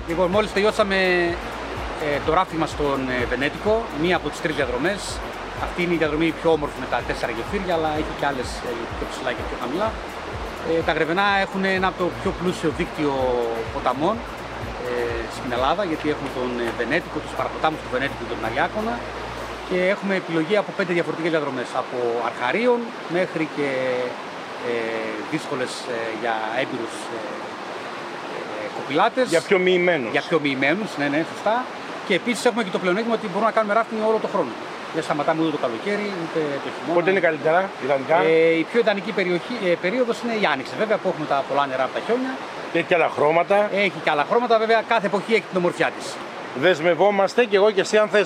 Λοιπόν, μόλις τελειώσαμε το ράφτιμα στον Βενέτικο, μία από τις 3 διαδρομές. Αυτή είναι η διαδρομή πιο όμορφη με τα 4 γεφύρια, αλλά έχει και άλλες πιο ψηλά και πιο χαμηλά. Τα Γρεβενά έχουν ένα από το πιο πλούσιο δίκτυο ποταμών στην Ελλάδα, γιατί έχουμε τον Βενέτικο, τους παραποτάμους του Βενέτικου και τον Αριάκωνα, και έχουμε επιλογή από 5 διαφορετικές διαδρομές, από αρχαρίων μέχρι και δύσκολες για έμπειρους κοπηλάτες. Για πιο μοιημένους. Για πιο μοιημένους, ναι, σωστά. Και επίσης έχουμε και το πλεονέκτημα ότι μπορούμε να κάνουμε ράφτινγκ όλο τον χρόνο. Δεν σταματάμε ούτε το καλοκαίρι, ούτε το χειμώνα. Πότε είναι καλύτερα, ιδανικά? Η πιο ιδανική περίοδος είναι η Άνοιξη, βέβαια, που έχουμε τα πολλά νερά από τα χιόνια. Έχει και άλλα χρώματα. Έχει και άλλα χρώματα, βέβαια, κάθε εποχή έχει την ομορφιά της. Δεσμευόμαστε κι εγώ και εσύ, αν θες